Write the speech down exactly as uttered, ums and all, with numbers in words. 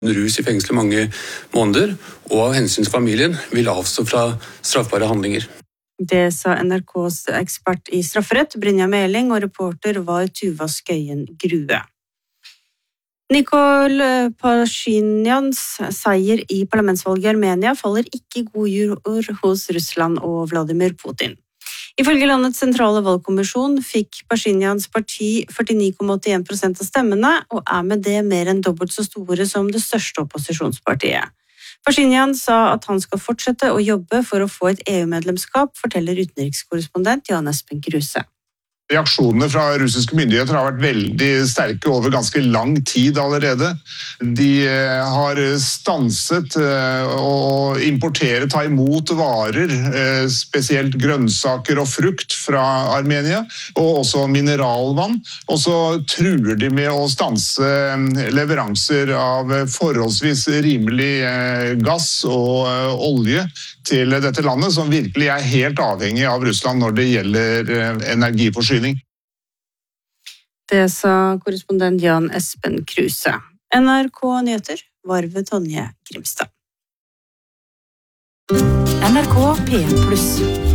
Rus i fengsel i mange måneder, og av hensyn til familien vil avstå fra straffbare handlinger. Det sa N R K's ekspert i strafferett, Brynja Meling, og reporter var Tuva Skøyen Grue. Nikol Pasjinjans seier i parlamentsvalget i Armenia faller ikke i god jord hos Russland og Vladimir Putin. Ifølge landets sentrale valgkommisjon fikk Pasjinjans parti førtini komma åttien prosent av stemmene, og er med det mer enn dobbelt så store som det største opposisjonspartiet. Pasjinjan sa at han skal fortsette å jobbe for å få et E U-medlemskap, forteller utenrikskorrespondent Jan Espen Kruse. Reaksjonene fra russiske myndigheter har vært veldig sterke over ganske lang tid allerede. De har stanset å importere, ta imot varer, spesielt grønnsaker og frukt fra Armenia, og også mineralvann. Og så truer de med å stanse leveranser av forholdsvis rimelig gass og olje til dette landet, som virkelig er helt avhengig av Russland når det gjelder energiforsyning. Det sa korrespondent Jan Espen Kruse. N R K Nyheter var ved Tonje Grimstad. N R K P en pluss.